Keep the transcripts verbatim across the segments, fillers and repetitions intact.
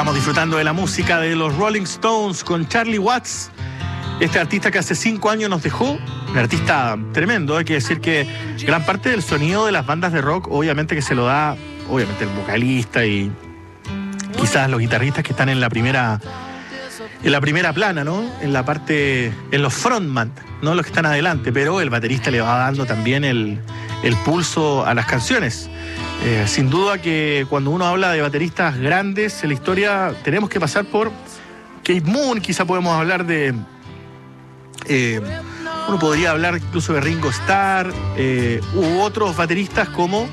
Estamos disfrutando de la música de los Rolling Stones con Charlie Watts, este artista que hace cinco años nos dejó, un artista tremendo. Hay que decir que gran parte del sonido de las bandas de rock, obviamente que se lo da, obviamente el vocalista y quizás los guitarristas que están en la primera, en la primera plana, ¿no? En la parte, en los frontman, no los que están adelante, pero el baterista le va dando también el, el pulso a las canciones. Eh, sin duda que cuando uno habla de bateristas grandes en la historia, tenemos que pasar por Keith Moon, quizá podemos hablar de... Eh, uno podría hablar incluso de Ringo Starr, eh, u otros bateristas como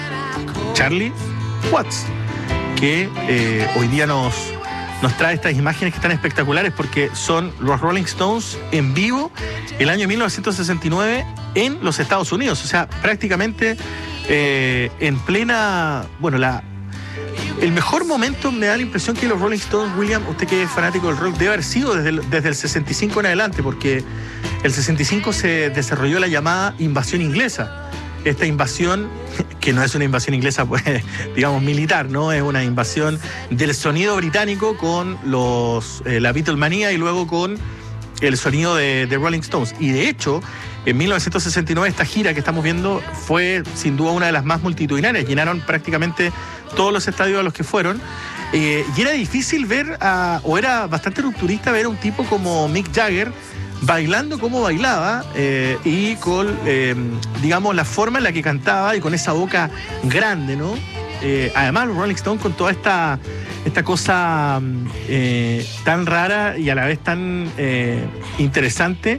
Charlie Watts, que eh, hoy día nos, nos trae estas imágenes que están espectaculares porque son los Rolling Stones en vivo el año mil novecientos sesenta y nueve en los Estados Unidos. O sea, prácticamente eh, en plena... Bueno, la... El mejor momento me da la impresión que los Rolling Stones, William, usted que es fanático del rock, debe haber sido desde el, desde el sesenta y cinco en adelante, porque el sesenta y cinco se desarrolló la llamada invasión inglesa. Esta invasión, que no es una invasión inglesa, pues, digamos, militar, ¿no? Es una invasión del sonido británico con los eh, la Beatlemanía y luego con el sonido de, de Rolling Stones. Y de hecho, en mil novecientos sesenta y nueve esta gira que estamos viendo fue sin duda una de las más multitudinarias. Llenaron prácticamente todos los estadios a los que fueron. Eh, y era difícil ver, a, o era bastante rupturista ver a un tipo como Mick Jagger bailando como bailaba eh, y con, eh, digamos, la forma en la que cantaba y con esa boca grande, ¿no? Eh, además, los Rolling Stones con toda esta, esta cosa eh, tan rara y a la vez tan eh, interesante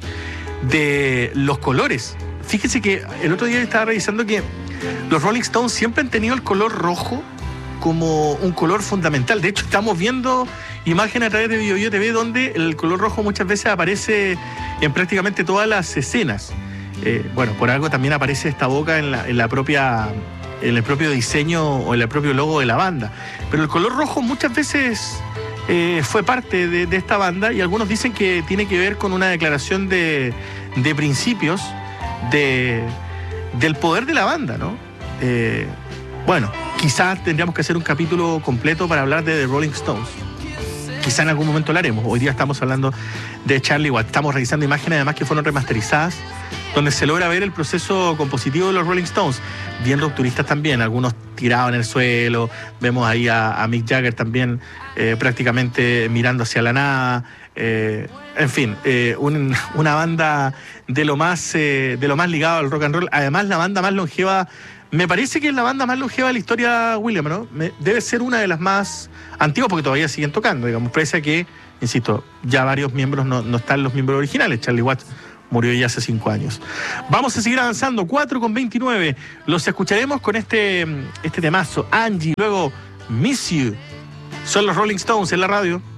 de los colores. Fíjense que el otro día estaba revisando que los Rolling Stones siempre han tenido el color rojo como un color fundamental. De hecho, estamos viendo imágenes a través de BioBio T V donde el color rojo muchas veces aparece en prácticamente todas las escenas. Eh, bueno, por algo también aparece esta boca en la, en la propia, en el propio diseño o en el propio logo de la banda. Pero el color rojo muchas veces eh, fue parte de, de esta banda y algunos dicen que tiene que ver con una declaración de, de principios de, del poder de la banda, ¿no? Eh, bueno, quizás tendríamos que hacer un capítulo completo para hablar de The Rolling Stones. Quizá en algún momento lo haremos. Hoy día estamos hablando de Charlie Watts. Estamos revisando imágenes además que fueron remasterizadas, donde se logra ver el proceso compositivo de los Rolling Stones. Bien rupturistas también, algunos tirados en el suelo. Vemos ahí a, a Mick Jagger también eh, prácticamente mirando hacia la nada. Eh, en fin, eh, un, una banda de lo más eh, de lo más ligado al rock and roll. Además, la banda más longeva, me parece que es la banda más longeva de la historia, William, ¿no? Me, debe ser una de las más antiguas porque todavía siguen tocando, digamos, pese a que, insisto, ya varios miembros no, no están los miembros originales. Charlie Watts murió ya hace cinco años. Vamos a seguir avanzando, cuatro con veintinueve. Los escucharemos con este, este temazo, Angie, luego Miss You. Son los Rolling Stones en la radio.